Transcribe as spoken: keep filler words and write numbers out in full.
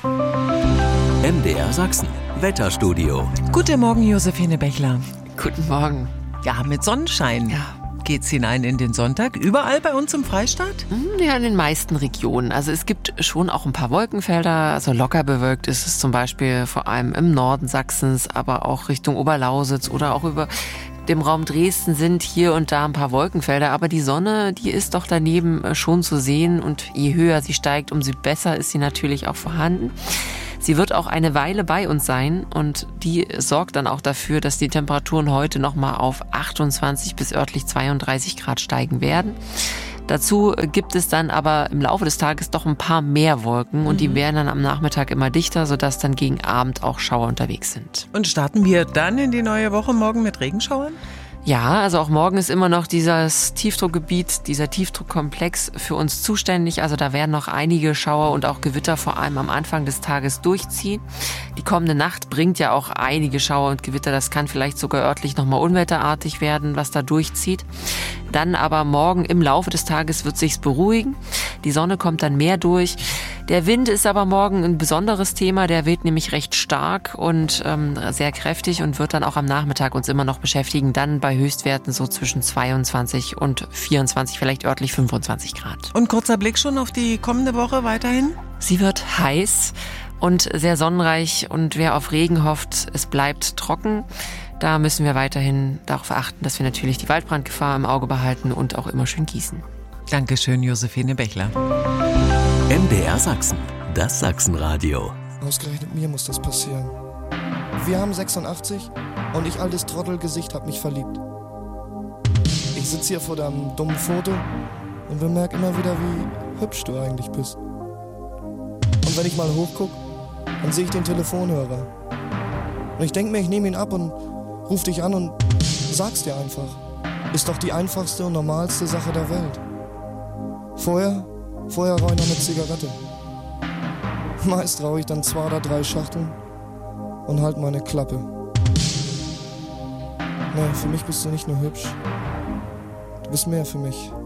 M D R Sachsen, Wetterstudio. Guten Morgen, Josephine Bechler. Guten Morgen. Ja, mit Sonnenschein Ja. geht's hinein in den Sonntag. Überall bei uns im Freistaat? Ja, in den meisten Regionen. Also es gibt schon auch ein paar Wolkenfelder. Also locker bewölkt ist es zum Beispiel vor allem im Norden Sachsens, aber auch Richtung Oberlausitz oder auch über dem Raum Dresden sind hier und da ein paar Wolkenfelder. Aber die Sonne, die ist doch daneben schon zu sehen. Und je höher sie steigt, umso besser ist sie natürlich auch vorhanden. Sie wird auch eine Weile bei uns sein und die sorgt dann auch dafür, dass die Temperaturen heute nochmal auf achtundzwanzig bis örtlich zweiunddreißig Grad steigen werden. Dazu gibt es dann aber im Laufe des Tages doch ein paar mehr Wolken und die werden dann am Nachmittag immer dichter, sodass dann gegen Abend auch Schauer unterwegs sind. Und starten wir dann in die neue Woche morgen mit Regenschauern? Ja, also auch morgen ist immer noch dieses Tiefdruckgebiet, dieser Tiefdruckkomplex für uns zuständig. Also da werden noch einige Schauer und auch Gewitter vor allem am Anfang des Tages durchziehen. Die kommende Nacht bringt ja auch einige Schauer und Gewitter. Das kann vielleicht sogar örtlich nochmal unwetterartig werden, was da durchzieht. Dann aber morgen im Laufe des Tages wird sich's beruhigen. Die Sonne kommt dann mehr durch. Der Wind ist aber morgen ein besonderes Thema. Der weht nämlich recht stark und ähm, sehr kräftig und wird dann auch am Nachmittag uns immer noch beschäftigen. Dann bei Höchstwerten so zwischen zweiundzwanzig und vierundzwanzig, vielleicht örtlich fünfundzwanzig Grad. Und kurzer Blick schon auf die kommende Woche weiterhin? Sie wird heiß und sehr sonnenreich und wer auf Regen hofft, es bleibt trocken. Da müssen wir weiterhin darauf achten, dass wir natürlich die Waldbrandgefahr im Auge behalten und auch immer schön gießen. Dankeschön, Josephine Bechler. M D R Sachsen, das Sachsenradio. Ausgerechnet mir muss das passieren. Wir haben sechsundachtzig und ich, altes Trottelgesicht, hab mich verliebt. Ich sitz hier vor deinem dummen Foto und bemerk immer wieder, wie hübsch du eigentlich bist. Und wenn ich mal hochguck, dann sehe ich den Telefonhörer. Und ich denk mir, ich nehme ihn ab und ruf dich an und sag's dir einfach. Ist doch die einfachste und normalste Sache der Welt. Vorher, vorher rauche ich noch eine Zigarette. Meist rauche ich dann zwei oder drei Schachteln und halt meine Klappe. Nee, für mich bist du nicht nur hübsch. Du bist mehr für mich.